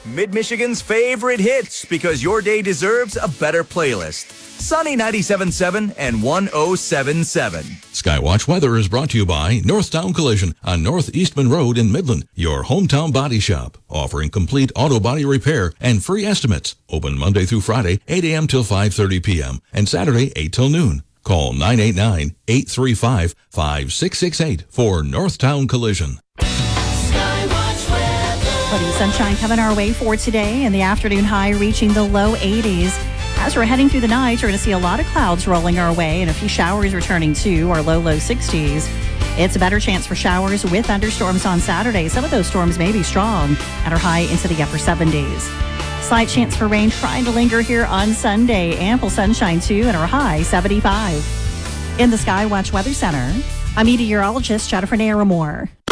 Mid-Michigan's favorite hits, because your day deserves a better playlist. Sunny 97.7 and 107.7. Skywatch weather is brought to you by Northtown Collision on North Eastman Road in Midland, your hometown body shop, offering complete auto body repair and free estimates. Open Monday through Friday, 8 a.m. till 5:30 p.m. and Saturday, 8 till noon. Call 989-835-5668 for Northtown Collision. Plenty of sunshine coming our way for today, and the afternoon high reaching the low 80s. As we're heading through the night, we're going to see a lot of clouds rolling our way and a few showers returning to our low 60s. It's a better chance for showers with thunderstorms on Saturday. Some of those storms may be strong and are high into the upper 70s. Slight chance for rain trying to linger here on Sunday. Ample sunshine too and our high 75. In the Skywatch Weather Center, I'm meteorologist Jennifer Naramore.